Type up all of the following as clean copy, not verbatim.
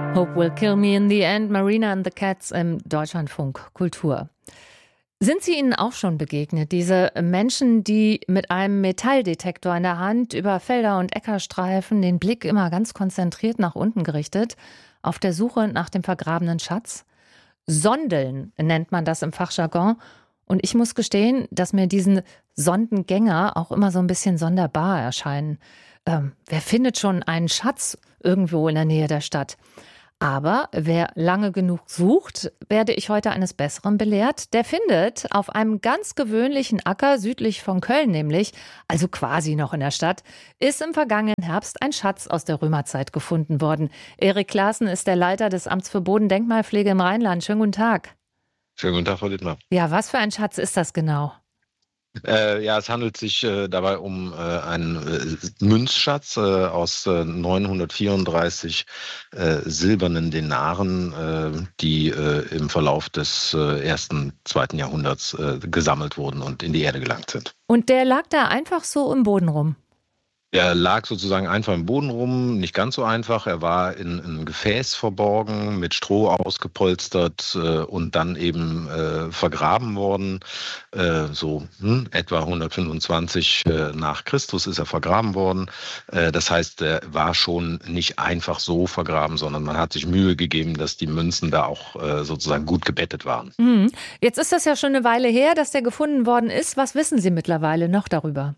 Hope Will Kill Me in the End, Marina and the Cats im Deutschlandfunk Kultur. Sind Sie Ihnen auch schon begegnet, diese Menschen, die mit einem Metalldetektor in der Hand über Felder und Äcker streifen, den Blick immer ganz konzentriert nach unten gerichtet, auf der Suche nach dem vergrabenen Schatz? Sondeln nennt man das im Fachjargon. Und ich muss gestehen, dass mir diesen Sondengänger auch immer so ein bisschen sonderbar erscheinen. Wer findet schon einen Schatz irgendwo in der Nähe der Stadt? Aber wer lange genug sucht, werde ich heute eines Besseren belehrt. Der findet auf einem ganz gewöhnlichen Acker südlich von Köln nämlich, also quasi noch in der Stadt, ist im vergangenen Herbst ein Schatz aus der Römerzeit gefunden worden. Erik Klaassen ist der Leiter des Amts für Bodendenkmalpflege im Rheinland. Schönen guten Tag. Schönen guten Tag, Frau Dittmar. Ja, was für ein Schatz ist das genau? Es handelt sich dabei um einen Münzschatz aus 934 silbernen Denaren, die im Verlauf des zweiten Jahrhunderts gesammelt wurden und in die Erde gelangt sind. Und der lag da einfach so im Boden rum? Er lag sozusagen einfach im Boden rum, nicht ganz so einfach. Er war in ein Gefäß verborgen, mit Stroh ausgepolstert und dann eben vergraben worden. Etwa 125 nach Christus ist er vergraben worden. Das heißt, er war schon nicht einfach so vergraben, sondern man hat sich Mühe gegeben, dass die Münzen da auch sozusagen gut gebettet waren. Jetzt ist das ja schon eine Weile her, dass der gefunden worden ist. Was wissen Sie mittlerweile noch darüber?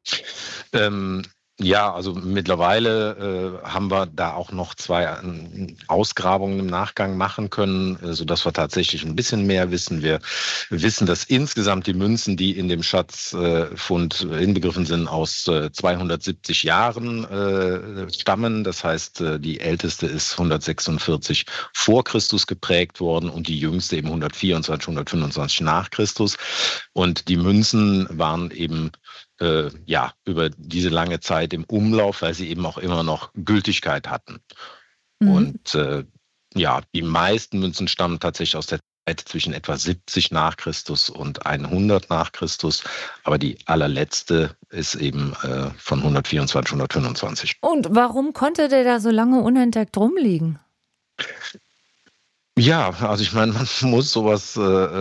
Also mittlerweile haben wir da auch noch 2 Ausgrabungen im Nachgang machen können, sodass wir tatsächlich ein bisschen mehr wissen. Wir wissen, dass insgesamt die Münzen, die in dem Schatzfund inbegriffen sind, aus 270 Jahren stammen. Das heißt, die älteste ist 146 vor Christus geprägt worden und die jüngste eben 124, 125 nach Christus. Und die Münzen waren eben über diese lange Zeit im Umlauf, weil sie eben auch immer noch Gültigkeit hatten. Und die meisten Münzen stammen tatsächlich aus der Zeit zwischen etwa 70 nach Christus und 100 nach Christus. Aber die allerletzte ist eben von 124, 125. Und warum konnte der da so lange unentdeckt rumliegen? Ja, also ich meine, man muss sowas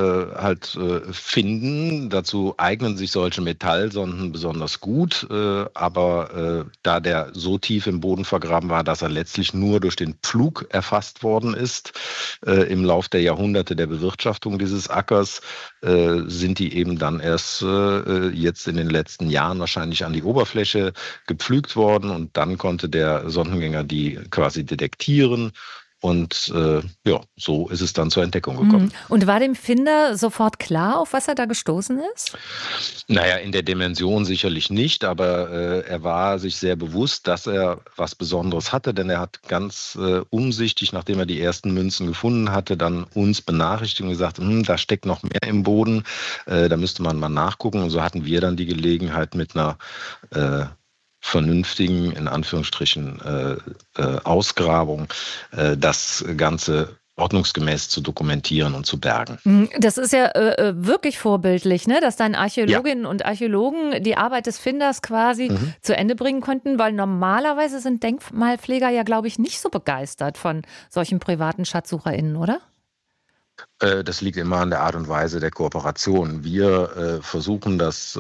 finden. Dazu eignen sich solche Metallsonden besonders gut. Aber da der so tief im Boden vergraben war, dass er letztlich nur durch den Pflug erfasst worden ist, im Lauf der Jahrhunderte der Bewirtschaftung dieses Ackers, sind die eben dann erst jetzt in den letzten Jahren wahrscheinlich an die Oberfläche gepflügt worden. Und dann konnte der Sondengänger die quasi detektieren. Und so ist es dann zur Entdeckung gekommen. Und war dem Finder sofort klar, auf was er da gestoßen ist? Naja, in der Dimension sicherlich nicht, aber er war sich sehr bewusst, dass er was Besonderes hatte, denn er hat ganz umsichtig, nachdem er die ersten Münzen gefunden hatte, dann uns benachrichtigt und gesagt, da steckt noch mehr im Boden, da müsste man mal nachgucken. Und so hatten wir dann die Gelegenheit mit einer vernünftigen, in Anführungsstrichen, Ausgrabung, das Ganze ordnungsgemäß zu dokumentieren und zu bergen. Das ist ja wirklich vorbildlich, ne? Dass dann Archäologinnen und Archäologen die Arbeit des Finders quasi zu Ende bringen konnten, weil normalerweise sind Denkmalpfleger ja, glaube ich, nicht so begeistert von solchen privaten SchatzsucherInnen, oder? Das liegt immer an der Art und Weise der Kooperation. Wir versuchen das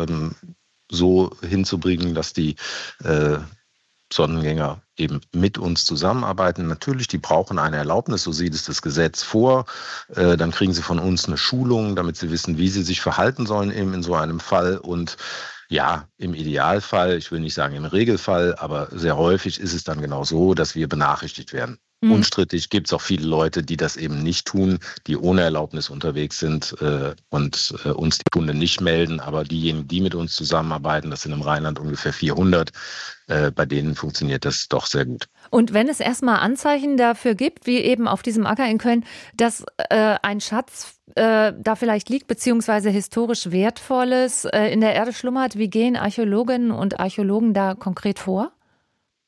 so hinzubringen, dass die Sondengänger eben mit uns zusammenarbeiten. Natürlich, die brauchen eine Erlaubnis, so sieht es das Gesetz vor. Dann kriegen sie von uns eine Schulung, damit sie wissen, wie sie sich verhalten sollen eben in so einem Fall. Und ja, im Idealfall, ich will nicht sagen im Regelfall, aber sehr häufig ist es dann genau so, dass wir benachrichtigt werden. Unstrittig gibt es auch viele Leute, die das eben nicht tun, die ohne Erlaubnis unterwegs sind und uns die Kunde nicht melden. Aber diejenigen, die mit uns zusammenarbeiten, das sind im Rheinland ungefähr 400, bei denen funktioniert das doch sehr gut. Und wenn es erstmal Anzeichen dafür gibt, wie eben auf diesem Acker in Köln, dass ein Schatz da vielleicht liegt, beziehungsweise historisch Wertvolles in der Erde schlummert, wie gehen Archäologinnen und Archäologen da konkret vor?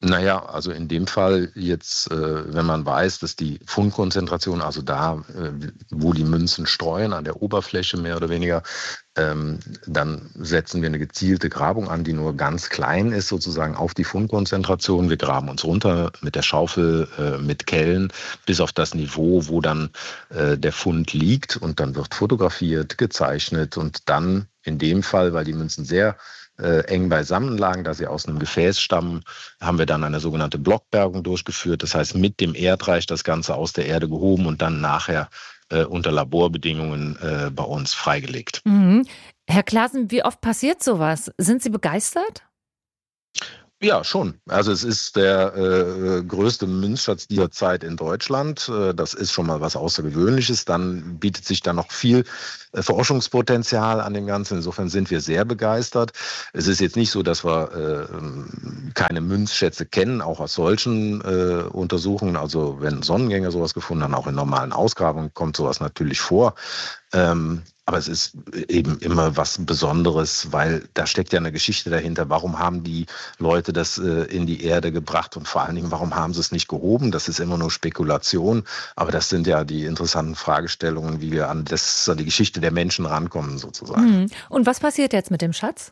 Naja, also in dem Fall jetzt, wenn man weiß, dass die Fundkonzentration, also da, wo die Münzen streuen, an der Oberfläche mehr oder weniger, dann setzen wir eine gezielte Grabung an, die nur ganz klein ist, sozusagen auf die Fundkonzentration. Wir graben uns runter mit der Schaufel, mit Kellen, bis auf das Niveau, wo dann der Fund liegt. Und dann wird fotografiert, gezeichnet und dann in dem Fall, weil die Münzen sehr eng beisammen lagen, da sie aus einem Gefäß stammen, haben wir dann eine sogenannte Blockbergung durchgeführt. Das heißt, mit dem Erdreich das Ganze aus der Erde gehoben und dann nachher unter Laborbedingungen bei uns freigelegt. Mhm. Herr Claassen, wie oft passiert sowas? Sind Sie begeistert? Ja, schon. Also es ist der größte Münzschatz dieser Zeit in Deutschland. Das ist schon mal was Außergewöhnliches. Dann bietet sich da noch viel Forschungspotenzial an dem Ganzen. Insofern sind wir sehr begeistert. Es ist jetzt nicht so, dass wir keine Münzschätze kennen, auch aus solchen Untersuchungen. Also wenn Sonnengänger sowas gefunden haben, auch in normalen Ausgrabungen kommt sowas natürlich vor. Aber es ist eben immer was Besonderes, weil da steckt ja eine Geschichte dahinter. Warum haben die Leute das in die Erde gebracht und vor allen Dingen, warum haben sie es nicht gehoben? Das ist immer nur Spekulation. Aber das sind ja die interessanten Fragestellungen, wie wir an die Geschichte der Menschen rankommen, sozusagen. Und was passiert jetzt mit dem Schatz?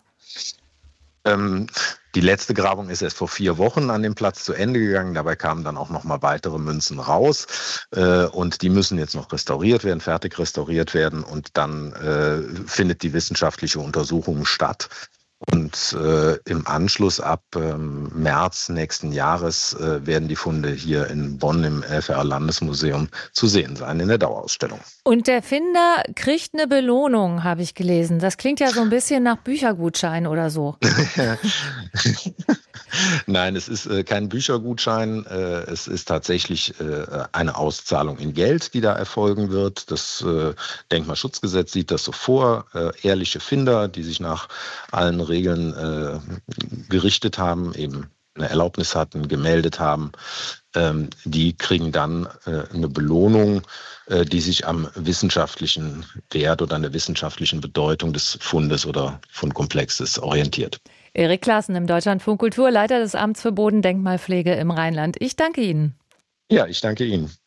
Die letzte Grabung ist erst vor 4 Wochen an dem Platz zu Ende gegangen. Dabei kamen dann auch noch mal weitere Münzen raus. Und die müssen jetzt noch restauriert werden, fertig restauriert werden. Und dann findet die wissenschaftliche Untersuchung statt. Und im Anschluss ab März nächsten Jahres werden die Funde hier in Bonn im LFR-Landesmuseum zu sehen sein in der Dauerausstellung. Und der Finder kriegt eine Belohnung, habe ich gelesen. Das klingt ja so ein bisschen nach Büchergutschein oder so. Nein, es ist kein Büchergutschein. Es ist tatsächlich eine Auszahlung in Geld, die da erfolgen wird. Das Denkmalschutzgesetz sieht das so vor. Ehrliche Finder, die sich nach allen Regeln gerichtet haben, eben eine Erlaubnis hatten, gemeldet haben, die kriegen dann eine Belohnung, die sich am wissenschaftlichen Wert oder an der wissenschaftlichen Bedeutung des Fundes oder Fundkomplexes orientiert. Erik Claassen im Deutschlandfunk Kultur, Leiter des Amts für Bodendenkmalpflege im Rheinland. Ich danke Ihnen. Ja, ich danke Ihnen.